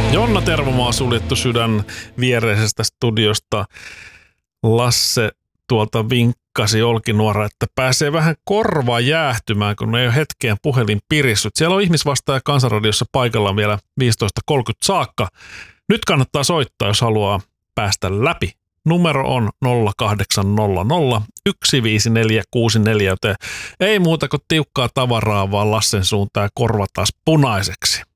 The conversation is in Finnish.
Jonna Tervomaa suljettu sydän viereisestä studiosta. Lasse tuolta vinkkasi Olkinuora, että pääsee vähän korvaa jäähtymään, kun ei ole hetkeen puhelin pirissyt. Siellä on ihmisvastaaja Kansanradiossa paikallaan vielä 15.30 saakka. Nyt kannattaa soittaa, jos haluaa päästä läpi. Numero on 0800 15464, joten ei muuta kuin tiukkaa tavaraa, vaan Lassen suuntaan ja korva taas punaiseksi.